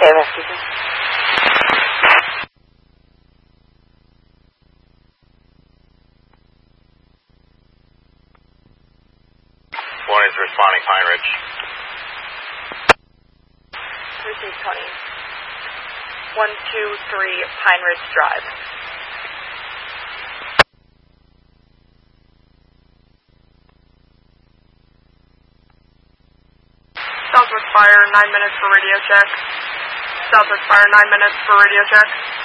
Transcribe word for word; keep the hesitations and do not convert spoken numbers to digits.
Ava speaking. One is responding, Pine Ridge. Receive Tony. one two three Pine Ridge Drive. Southwest Fire, nine minutes for radio check. Southwest Fire, nine minutes for radio check.